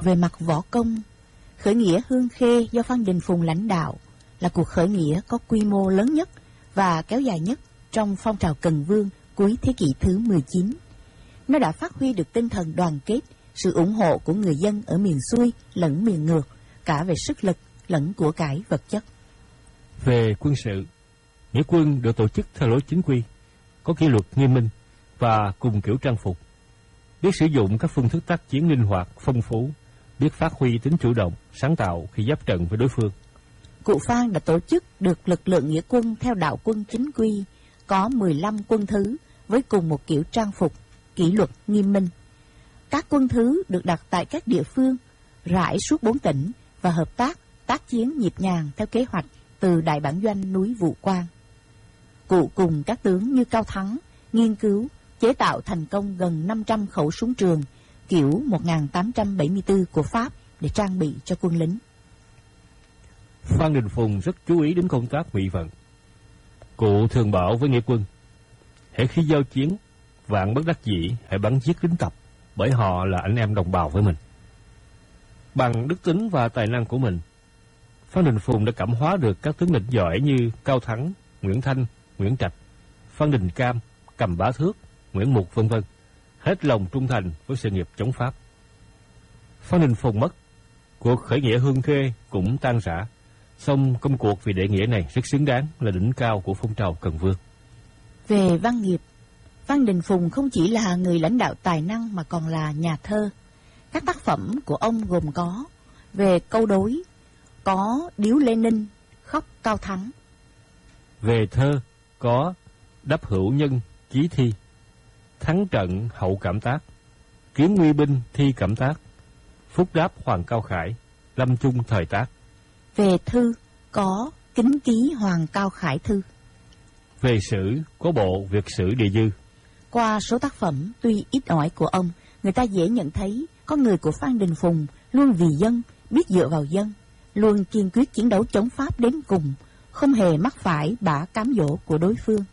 Về mặt võ công, khởi nghĩa Hương Khê do Phan Đình Phùng lãnh đạo là cuộc khởi nghĩa có quy mô lớn nhất và kéo dài nhất trong phong trào Cần Vương cuối thế kỷ thứ 19. Nó đã phát huy được tinh thần đoàn kết, sự ủng hộ của người dân ở miền xuôi lẫn miền ngược, cả về sức lực lẫn của cải vật chất. Về quân sự, nghĩa quân được tổ chức theo lối chính quy, có kỷ luật nghiêm minh và cùng kiểu trang phục, biết sử dụng các phương thức tác chiến linh hoạt, phong phú, biết phát huy tính chủ động, sáng tạo khi giáp trận với đối phương. Cụ Phan đã tổ chức được lực lượng nghĩa quân theo đạo quân chính quy, có 15 quân thứ với cùng một kiểu trang phục, kỷ luật nghiêm minh. Các quân thứ được đặt tại các địa phương, rải suốt 4 tỉnh và hợp tác chiến nhịp nhàng theo kế hoạch từ đại bản doanh núi Vũ Quang. Cụ cùng các tướng như Cao Thắng nghiên cứu chế tạo thành công gần 500 khẩu súng trường kiểu 1874 của Pháp để trang bị cho quân lính. Phan Đình Phùng rất chú ý đến công tác ngụy vận. Cụ thường bảo với nghĩa quân: hễ khi giao chiến, vạn bất đắc dĩ hãy bắn giết lính tập, bởi họ là anh em đồng bào với mình. Bằng đức tính và tài năng của mình, Phan Đình Phùng đã cảm hóa được các tướng lĩnh giỏi như Cao Thắng, Nguyễn Thanh, Nguyễn Trạch, Phan Đình Cam, Cầm Bá Thước, Nguyễn Mục v.v. hết lòng trung thành với sự nghiệp chống Pháp. Phan Đình Phùng mất, cuộc khởi nghĩa Hương Khê cũng tan rã, song công cuộc vì đệ nghĩa này rất xứng đáng là đỉnh cao của phong trào Cần Vương. Về văn nghiệp, Phan Đình Phùng không chỉ là người lãnh đạo tài năng mà còn là nhà thơ. Các tác phẩm của ông gồm có về câu đối, có Điếu Lê Ninh, Khóc Cao Thắng. Về thơ có Đáp Hữu Nhân, Chí Thi, Thắng Trận Hậu Cảm Tác, Kiến Nguy Binh Thi Cảm Tác, Phúc Đáp Hoàng Cao Khải, Lâm Chung Thời Tác. Về thư có Kính Ký Hoàng Cao Khải Thư. Về sử có bộ Việt Sử Địa Dư. Qua số tác phẩm tuy ít ỏi của ông, người ta dễ nhận thấy con người của Phan Đình Phùng luôn vì dân, biết dựa vào dân, luôn kiên quyết chiến đấu chống Pháp đến cùng, không hề mắc phải bả cám dỗ của đối phương.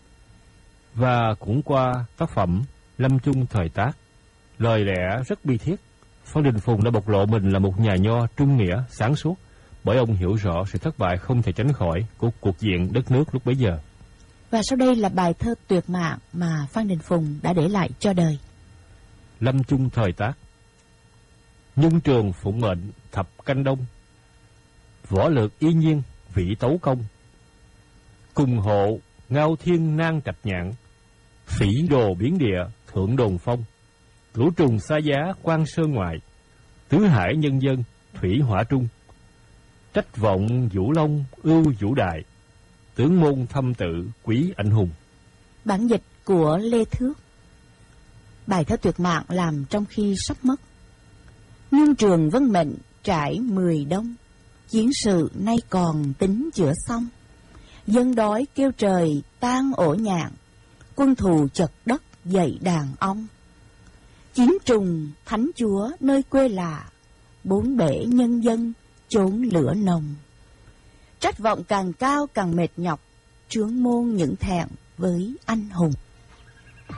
Và cũng qua tác phẩm Lâm Chung Thời Tác, lời lẽ rất bi thiết, Phan Đình Phùng đã bộc lộ mình là một nhà nho trung nghĩa, sáng suốt, bởi ông hiểu rõ sự thất bại không thể tránh khỏi của cuộc diện đất nước lúc bấy giờ. Và sau đây là bài thơ tuyệt mạn mà Phan Đình Phùng đã để lại cho đời. Lâm Chung Thời Tác. Nhung trường phụng mệnh thập canh đông, võ lược y nhiên vị tấu công, cùng hộ ngao thiên nan trạch nhạn, phỉ đồ biến địa thượng đồn phong, cửu trùng xa giá quan sơn ngoại, tứ hải nhân dân thủy hỏa trung, trách vọng vũ long ưu vũ đại, tướng môn thâm tự quý anh hùng. Bản dịch của Lê Thước. Bài thơ tuyệt mạn làm trong khi sắp mất. Nhung trường vân mệnh trải 10 đông, chiến sự nay còn tính chữa xong. Dân đói kêu trời tan ổ nhạn, quân thù chật đất dậy đàn ong. Chiến trùng thánh chúa nơi quê lạ, bốn bể nhân dân chốn lửa nồng. Trách vọng càng cao càng mệt nhọc, chướng môn những thẹn với anh hùng.